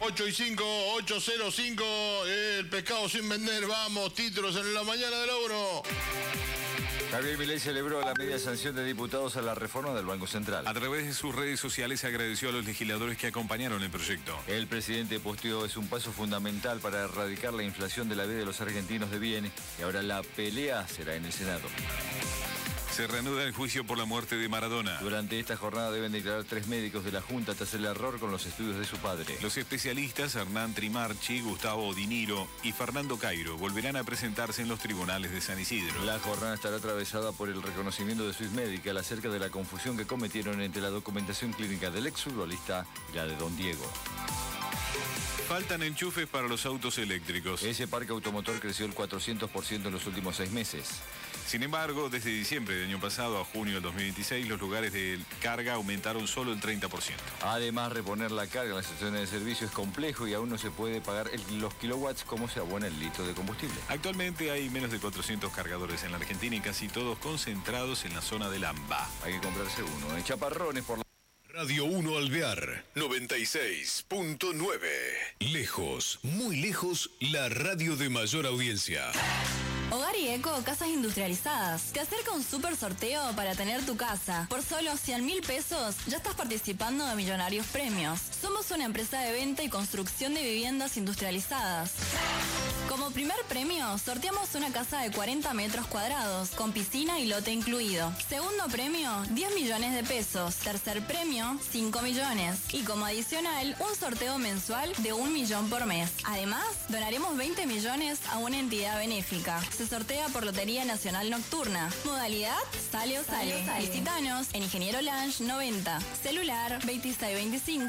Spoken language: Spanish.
8:05, 8:05, el pescado sin vender, vamos, títulos en la mañana de la 1. Javier Milei celebró la media sanción de diputados a la reforma del Banco Central. A través de sus redes sociales agradeció a los legisladores que acompañaron el proyecto. El presidente posteó: es un paso fundamental para erradicar la inflación de la vida de los argentinos de bien, y ahora la pelea será en el Senado. Se reanuda el juicio por la muerte de Maradona. Durante esta jornada deben declarar 3 médicos de la Junta tras el error con los estudios de su padre. Los especialistas Hernán Trimarchi, Gustavo Diniro y Fernando Cairo volverán a presentarse en los tribunales de San Isidro. La jornada estará atravesada por el reconocimiento de Swiss Medical acerca de la confusión que cometieron entre la documentación clínica del exfutbolista y la de Don Diego. Faltan enchufes para los autos eléctricos. Ese parque automotor creció el 400% en los últimos 6 meses. Sin embargo, desde diciembre del año pasado a junio del 2026, los lugares de carga aumentaron solo el 30%. Además, reponer la carga en las estaciones de servicio es complejo y aún no se puede pagar los kilowatts como se abona el litro de combustible. Actualmente hay menos de 400 cargadores en la Argentina y casi todos concentrados en la zona del AMBA. Hay que comprarse uno. En Chaparrones por la... Radio 1 Alvear, 96.9. Lejos, muy lejos, la radio de mayor audiencia. Hogar y Eco, casas industrializadas. Te acerca un super sorteo para tener tu casa. Por solo 100.000 pesos ya estás participando de millonarios premios. Somos una empresa de venta y construcción de viviendas industrializadas. Como primer premio, sorteamos una casa de 40 metros cuadrados, con piscina y lote incluido. Segundo premio, 10 millones de pesos. Tercer premio, 5 millones. Y como adicional, un sorteo mensual de 1 millón por mes. Además, donaremos 20 millones a una entidad benéfica. Se sortea por Lotería Nacional Nocturna. Modalidad, sale o sale. Visítanos en Ingeniero Lange 90. Celular 2625.